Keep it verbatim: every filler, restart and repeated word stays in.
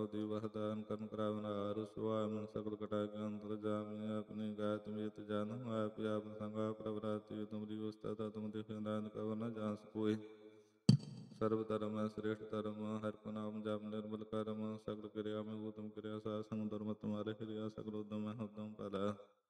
ਦੀ ਵਹਦਾਨ ਕਰਨ ਕਰਾਵਨਾਰ ਸੁਆ ਮਨ ਸਗਲ ਕਟਾ ਕੇ ਅੰਤਰ ਜਾਮੀ ਆਪਣੀ ਗਾਇਤ ਮੀਤ ਜਨ ਆਪ ਆਪ ਸੰਗਾ ਪ੍ਰਵਰਾਤੀ ਤੁਮਰੀ ਉਸਤਤਾ ਤੁਮ ਦਿਖ ਨਾਨ ਕਵ ਨ ਜਾਸ ਕੋਇ ਸਰਬ ਧਰਮ श्रेष्ठ धर्म हर को नाम जप निर्मल करम सगल क्रिया में उत्तम क्रिया सा समुद्र मत तुम्हारे क्रिया सगल उद्यम है उद्यम भला